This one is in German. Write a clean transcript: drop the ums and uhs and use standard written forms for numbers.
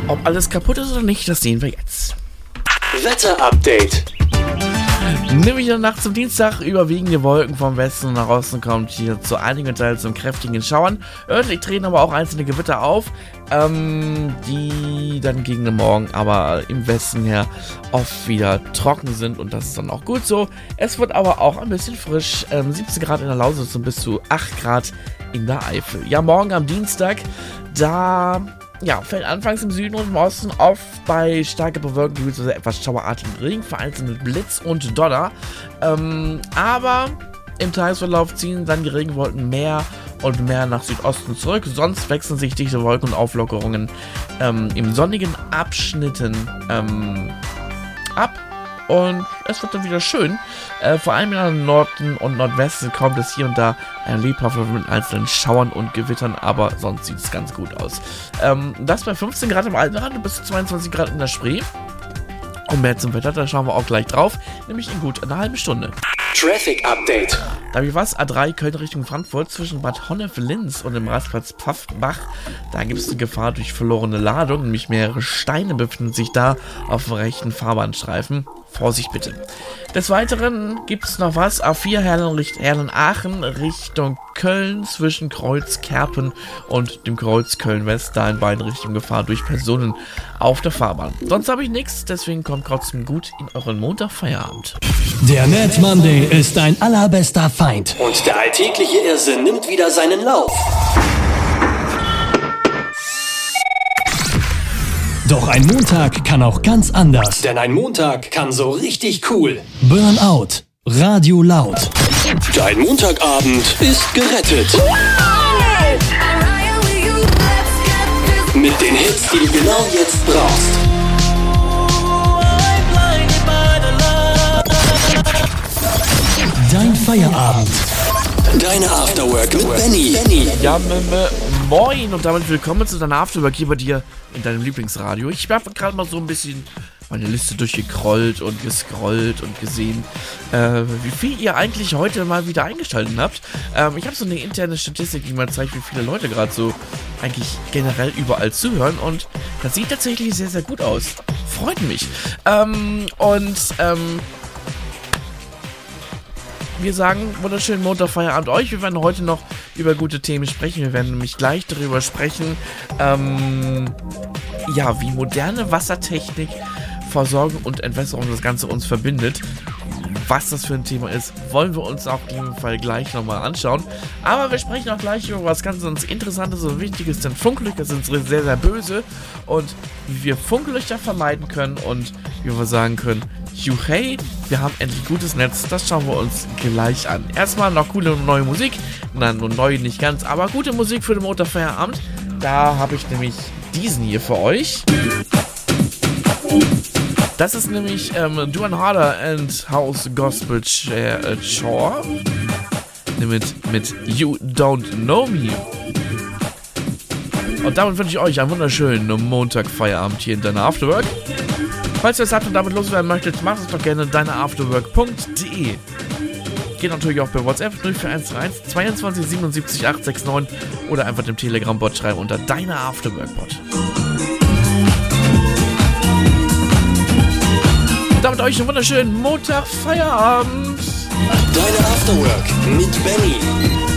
Ob alles kaputt ist oder nicht, das sehen wir jetzt. Wetter-Update. Nämlich in der Nacht zum Dienstag überwiegende Wolken vom Westen nach Osten kommt hier zu einigen Teilen zum kräftigen Schauern. Örtlich treten aber auch einzelne Gewitter auf, die dann gegen den Morgen aber im Westen her oft wieder trocken sind und das ist dann auch gut so. Es wird aber auch ein bisschen frisch, 17 Grad in der Lausitz und bis zu 8 Grad in der Eifel. Ja, morgen am Dienstag, da fällt anfangs im Süden und im Osten oft bei starker Bewölkung bzw. etwas schauerartigen Regen, vereinzelt mit Blitz und Donner. Aber im Tagesverlauf ziehen dann die Regenwolken mehr und mehr nach Südosten zurück. Sonst wechseln sich dichte Wolken und Auflockerungen im sonnigen Abschnitten ab. Und es wird dann wieder schön. Vor allem in Norden und Nordwesten kommt es hier und da lebhafter mit einzelnen Schauern und Gewittern, aber sonst sieht es ganz gut aus. Das bei 15 Grad im Altenrand und bis zu 22 Grad in der Spree. Und mehr zum Wetter, da schauen wir auch gleich drauf, nämlich in gut einer halben Stunde. Traffic Update. Da habe ich was, A3 Köln Richtung Frankfurt zwischen Bad Honnef-Linz und dem Rastplatz Pfaffbach. Da gibt es eine Gefahr durch verlorene Ladung, nämlich mehrere Steine befinden sich da auf dem rechten Fahrbahnstreifen. Vorsicht bitte. Des Weiteren gibt es noch was, A4 Herlen-Aachen Richtung Köln zwischen Kreuz Kerpen und dem Kreuz Köln-West, da in beiden Richtungen Gefahr durch Personen auf der Fahrbahn. Sonst habe ich nichts, deswegen kommt trotzdem gut in euren Montagfeierabend. Der Mad Monday ist dein allerbester Feind. Und der alltägliche Irrsinn nimmt wieder seinen Lauf. Doch ein Montag kann auch ganz anders. Denn ein Montag kann so richtig cool. Burnout. Radio laut. Dein Montagabend ist gerettet. Mit den Hits, die du genau jetzt brauchst. Dein Feierabend. Deine Afterwork mit Benny. Ja, moin und damit willkommen zu deiner Afterwork hier bei dir in deinem Lieblingsradio. Ich habe gerade mal so ein bisschen meine Liste durchgecrollt und gescrollt und gesehen, wie viel ihr eigentlich heute mal wieder eingeschaltet habt. Ich habe so eine interne Statistik, die mal zeigt, wie viele Leute gerade so eigentlich generell überall zuhören und das sieht tatsächlich sehr, sehr gut aus. Freut mich. Wir sagen wunderschönen Montagfeierabend euch. Wir werden heute noch über gute Themen sprechen. Wir werden nämlich gleich darüber sprechen, wie moderne Wassertechnik, Versorgung und Entwässerung das Ganze uns verbindet. Was das für ein Thema ist, wollen wir uns auf jeden Fall gleich nochmal anschauen. Aber wir sprechen auch gleich über was ganz Interessantes und Wichtiges, denn Funklöcher sind sehr, sehr böse. Und wie wir Funklöcher vermeiden können und wie wir sagen können, hey, wir haben endlich gutes Netz, das schauen wir uns gleich an. Erstmal noch coole neue Musik, nein, nur neu nicht ganz, aber gute Musik für den Montagfeierabend. Da habe ich nämlich diesen hier für euch. Das ist nämlich Duan Harder and House Gospel Chore mit You Don't Know Me. Und damit wünsche ich euch einen wunderschönen Montagfeierabend hier in deiner Afterwork. Falls ihr es habt und damit loswerden möchtet, macht es doch gerne deineafterwork.de. Geht natürlich auch per WhatsApp 0413 22 77 869 oder einfach dem Telegram-Bot schreiben unter Deine Afterwork-Bot. Damit euch einen wunderschönen Montagfeierabend. Deine Afterwork mit Benny.